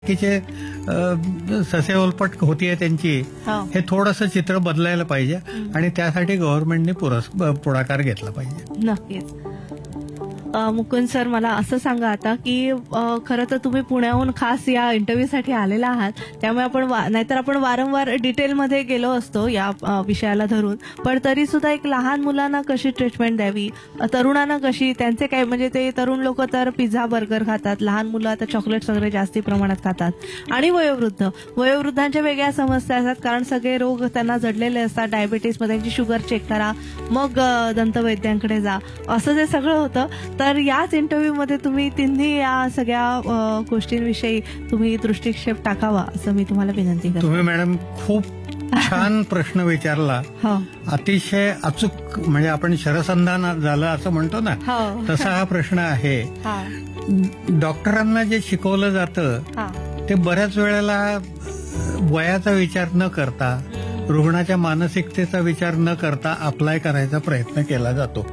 बाकीचे ससे ओलपट होतीये त्यांची, हे थोडंसं चित्र बदलायला पाहिजे आणि त्यासाठी गव्हर्नमेंटने पुढाकार घेतला पाहिजे. नक्कीच. मुकुंद सर, मला असं सांगा आता की खरं तर तुम्ही पुण्याहून खास या इंटरव्ह्यूसाठी आलेला आहात, त्यामुळे आपण नाहीतर आपण वारंवार डिटेलमध्ये गेलो असतो या विषयाला धरून, पण तरी सुद्धा एक लहान मुलांना कशी ट्रीटमेंट द्यावी, तरुणांना कशी, त्यांचे काय, म्हणजे ते तरुण लोक तर पिझ्झा बर्गर खातात, लहान मुलं आता चॉकलेट्स वगैरे जास्ती प्रमाणात खातात, आणि वयोवृद्धांच्या वेगळ्या समस्या असतात, कारण सगळे रोग त्यांना जडलेले असतात. डायबिटीसमध्ये त्यांची शुगर चेक करा, मग दंतवैद्यांकडे जा, असं जे सगळं होतं. तर याच इंटरव्ह्यूमध्ये तुम्ही तिन्ही या सगळ्या गोष्टींविषयी तुम्ही दृष्टिक्षेप टाकावा असं मी तुम्हाला विनंती करतो. तुम्ही मॅडम खूप छान प्रश्न विचारला. अतिशय अचूक, म्हणजे आपण शरसंधान झालं असं म्हणतो ना, तसा हा प्रश्न आहे. डॉक्टरांना जे शिकवलं जातं ते बऱ्याच वेळेला वयाचा विचार न करता, रुग्णाच्या मानसिकतेचा विचार न करता अप्लाय करायचा प्रयत्न केला जातो.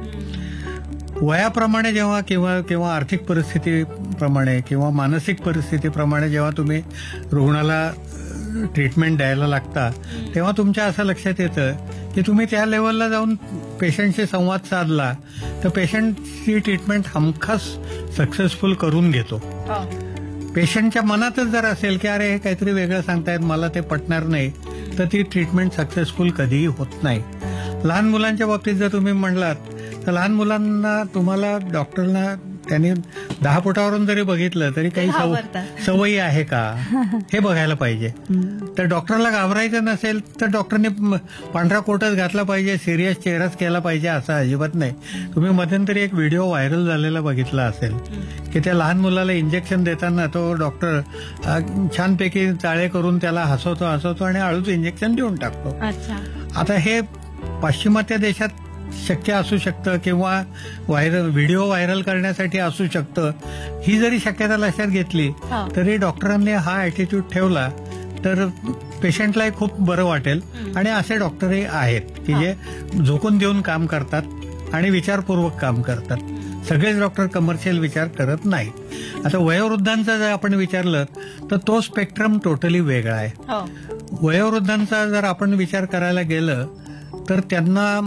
वयाप्रमाणे जेव्हा किंवा आर्थिक परिस्थितीप्रमाणे किंवा मानसिक परिस्थितीप्रमाणे जेव्हा तुम्ही रुग्णाला ट्रीटमेंट द्यायला लागता, तेव्हा तुमच्या असं लक्षात येतं की तुम्ही त्या लेवलला जाऊन पेशंटशी संवाद साधला तर पेशंटची ट्रीटमेंट हमखास सक्सेसफुल करून घेतो. पेशंटच्या मनातच जर असेल की अरे हे काहीतरी वेगळं सांगतायत, मला ते पटणार नाही, तर ती ट्रीटमेंट सक्सेसफुल कधीही होत नाही. लहान मुलांच्या बाबतीत जर तुम्ही म्हणलात तर लहान मुलांना तुम्हाला डॉक्टरना त्यांनी 10 फुटावरून जरी बघितलं तरी काही सवयी आहे का हे बघायला पाहिजे. तर डॉक्टरला घाबरायचं नसेल तर डॉक्टरने पांढरा कोटच घातला पाहिजे, सिरियस चेहराच केला पाहिजे असं अजिबात नाही. तुम्ही मध्यंतरी एक व्हिडिओ व्हायरल झालेला बघितला असेल की त्या लहान मुलाला इंजेक्शन देताना तो डॉक्टर छानपैकी चाळे करून त्याला हसवतो आणि हळूच इंजेक्शन देऊन टाकतो. आता हे पाश्चिमात्य देशात शक्य असू शकतं किंवा व्हिडिओ व्हायरल करण्यासाठी असू शकतं. ही जरी शक्यता लक्षात घेतली तरी डॉक्टरांनी हा ऍटिट्यूड ठेवला तर पेशंटलाही खूप बरं वाटेल. आणि असे डॉक्टरही आहेत की जे झोकून देऊन काम करतात आणि विचारपूर्वक काम करतात. सगळेच डॉक्टर कमर्शियल विचार करत नाहीत. आता वयोवृद्धांचा जर आपण विचारलं तर तो स्पेक्ट्रम टोटली वेगळा आहे. वयोवृद्धांचा जर आपण विचार करायला गेलं तर त्यांना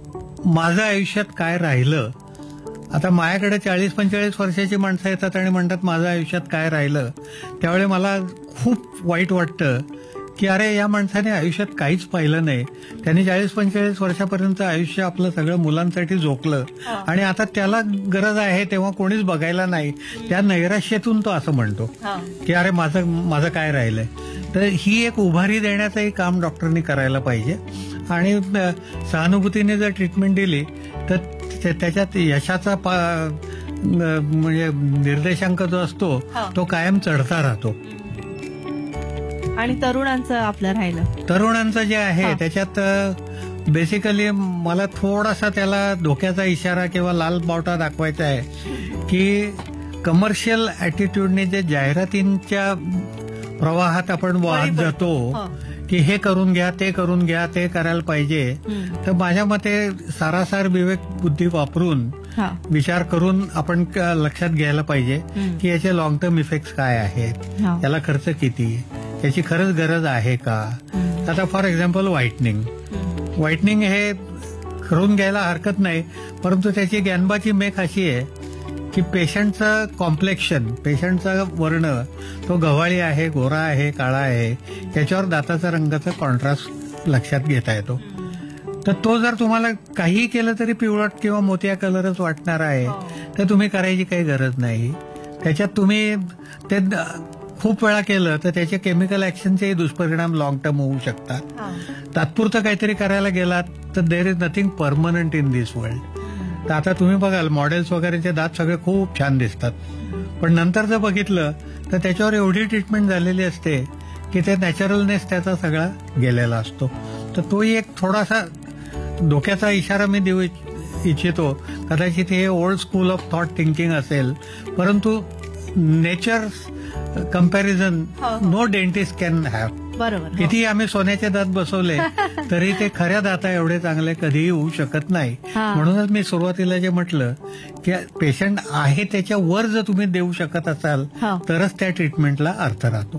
माझं आयुष्यात काय राहिलं, आता माझ्याकडे 40-45 वर्षाची माणसं येतात आणि म्हणतात माझं आयुष्यात काय राहिलं, त्यावेळी मला खूप वाईट वाटतं की अरे या माणसाने आयुष्यात काहीच पाहिलं नाही. त्यांनी 40-45 वर्षापर्यंत आयुष्य आपलं सगळं मुलांसाठी झोकलं आणि आता त्याला गरज आहे तेव्हा कोणीच बघायला नाही. त्या नैराश्यातून तो असं म्हणतो की अरे माझं काय राहिलंय. तर ही एक उभारी देण्याचंही काम डॉक्टरनी करायला पाहिजे आणि सहानुभूतीने जर ट्रीटमेंट दिली तर त्याच्यात यशाचा म्हणजे निर्देशांक जो असतो तो कायम चढता राहतो. आणि तरुणांचं आपलं राहिलं, तरुणांचं जे आहे त्याच्यात बेसिकली मला थोडासा त्याला धोक्याचा इशारा किंवा लाल बावटा दाखवायचा आहे की कमर्शियल ऍटिट्यूडने जे जाहिरातींच्या प्रवाहात आपण वाहत जातो की हे करून घ्या, ते करून घ्या, ते करायला पाहिजे, तर माझ्या मते सारासार विवेक बुद्धी वापरून विचार करून आपण लक्षात घ्यायला पाहिजे की याचे लॉंग टर्म इफेक्ट्स काय आहेत, याला खर्च किती, याची खरंच गरज आहे का. आता फॉर एक्झाम्पल व्हाईटनिंग हे करून घ्यायला हरकत नाही, परंतु त्याची ज्ञानबाची मेख अशी आहे की पेशंटचं कॉम्प्लेक्शन, पेशंटचा वर्ण तो गव्हाळी आहे, गोरा आहे, काळा आहे, याच्यावर दाताचा रंगाचा कॉन्ट्रास्ट लक्षात घेता येतो. तर तो जर तुम्हाला काहीही केलं तरी पिवळट किंवा मोतिया कलरच वाटणार आहे तर तुम्ही करायची काही गरज नाही. त्याच्यात तुम्ही ते खूप वेळा केलं तर त्याचे केमिकल ऍक्शनचेही दुष्परिणाम लॉंग टर्म होऊ शकतात. तात्पुरतं काहीतरी करायला गेलात तर there is nothing permanent in this world. तर आता तुम्ही बघाल मॉडेल्स वगैरेचे दात सगळे खूप छान दिसतात, पण नंतर जर बघितलं तर त्याच्यावर एवढी ट्रीटमेंट झालेली असते की ते नॅचरलनेस त्याचा सगळा गेलेला असतो. तर तोही एक थोडासा धोक्याचा इशारा मी देऊ इच्छितो. कदाचित हे old school of thought thinking असेल, परंतु nature comparison no dentist can have. बरोबर. किती आम्ही सोन्याचे दात बसवले तरी ते खऱ्या दाता एवढे चांगले कधीही होऊ शकत नाही. म्हणूनच मी सुरुवातीला जे म्हटलं की पेशंट आहे त्याच्या वर जर तुम्ही देऊ शकत असाल तरच त्या ट्रीटमेंटला अर्थ राहतो.